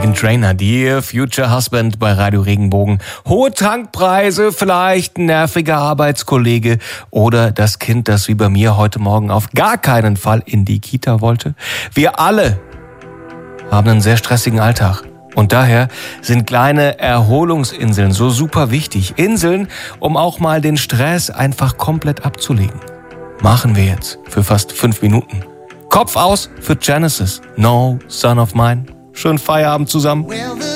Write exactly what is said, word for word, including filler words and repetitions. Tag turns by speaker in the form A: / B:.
A: Meghan Trainor, Dear Future Husband bei Radio Regenbogen. Hohe Tankpreise, vielleicht ein nerviger Arbeitskollege oder das Kind, das wie bei mir heute Morgen auf gar keinen Fall in die Kita wollte. Wir alle haben einen sehr stressigen Alltag. Und daher sind kleine Erholungsinseln so super wichtig. Inseln, um auch mal den Stress einfach komplett abzulegen. Machen wir jetzt für fast fünf Minuten. Kopf aus für Genesis. No, Son of Mine. Schönen Feierabend zusammen.